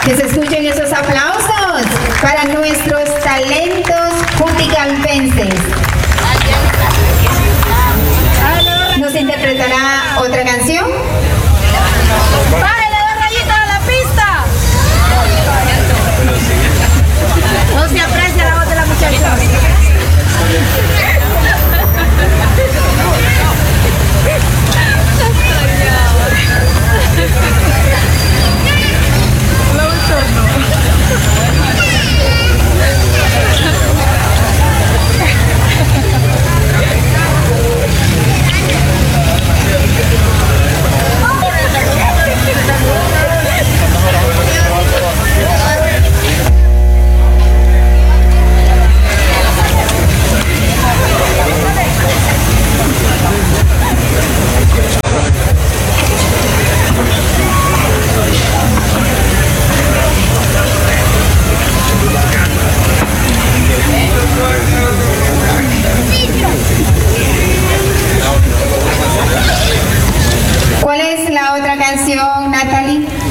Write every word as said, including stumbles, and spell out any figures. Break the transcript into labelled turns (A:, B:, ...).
A: Que se escuchen esos aplausos para nuestros talentos juticalpenses. ¿Nos interpretará otra canción?
B: ¡Bájale dos rayitas a la pista! No se aprecia la voz de la muchacha.
A: ¿Cuál es la otra canción, Natalie?